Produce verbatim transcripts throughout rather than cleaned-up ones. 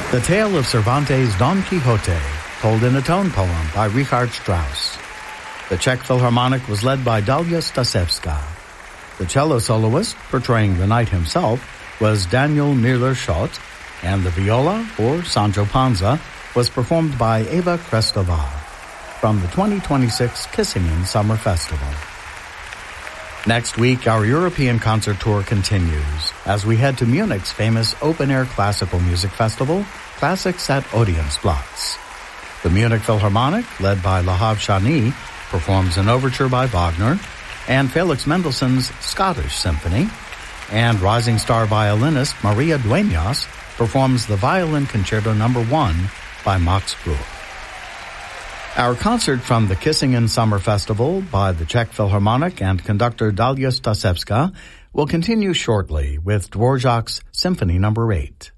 The tale of Cervantes' Don Quixote, told in a tone poem by Richard Strauss. The Czech Philharmonic was led by Dalia Stasevska. The cello soloist, portraying the knight himself, was Daniel Müller-Schott, and the viola, or Sancho Panza, was performed by Eva Krestova from the twenty twenty-six Kissingen Summer Festival. Next week, our European concert tour continues as we head to Munich's famous open-air classical music festival, Classics at Odeonsplatz. The Munich Philharmonic, led by Lahav Shani, performs an overture by Wagner, and Felix Mendelssohn's Scottish Symphony, and rising star violinist Maria Dueñas performs the Violin Concerto Number One by Max Bruch. Our concert from the Kissingen Summer Festival by the Czech Philharmonic and conductor Dalia Stasevska will continue shortly with Dvorak's Symphony Number Eight.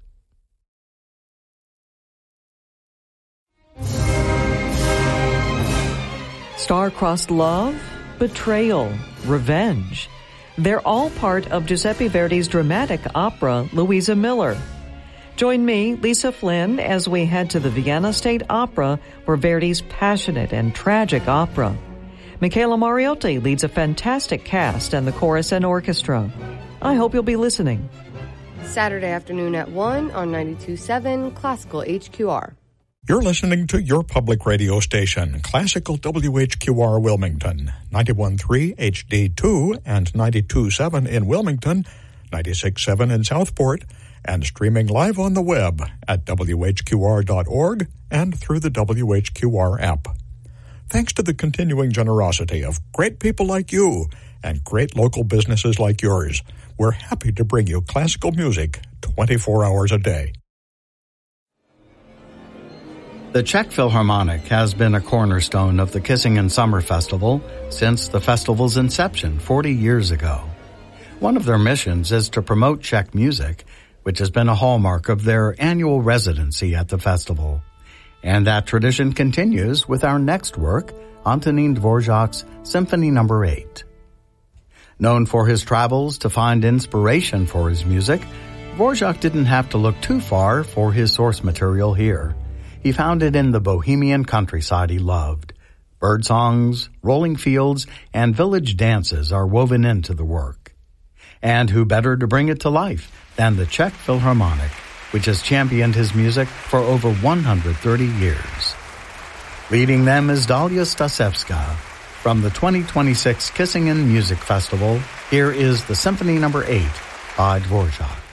Star-crossed love, betrayal, revenge. They're all part of Giuseppe Verdi's dramatic opera, Louisa Miller. Join me, Lisa Flynn, as we head to the Vienna State Opera for Verdi's passionate and tragic opera. Michaela Mariotti leads a fantastic cast and the chorus and orchestra. I hope you'll be listening. Saturday afternoon at one on ninety-two point seven Classical H Q R. You're listening to your public radio station, Classical W H Q R Wilmington, ninety-one point three H D two and ninety-two point seven in Wilmington, ninety-six point seven in Southport, and streaming live on the web at W H Q R dot org and through the W H Q R app. Thanks to the continuing generosity of great people like you and great local businesses like yours, we're happy to bring you classical music twenty-four hours a day. The Czech Philharmonic has been a cornerstone of the Kissingen Summer Festival since the festival's inception forty years ago. One of their missions is to promote Czech music, which has been a hallmark of their annual residency at the festival. And that tradition continues with our next work, Antonín Dvořák's Symphony Number Eight. Known for his travels to find inspiration for his music, Dvořák didn't have to look too far for his source material here. He found it in the Bohemian countryside he loved. Bird songs, rolling fields, and village dances are woven into the work. And who better to bring it to life than the Czech Philharmonic, which has championed his music for over one hundred thirty years. Leading them is Dalia Stasevska. From the twenty twenty-six Kissingen Music Festival, here is the Symphony Number Eight by Dvořák.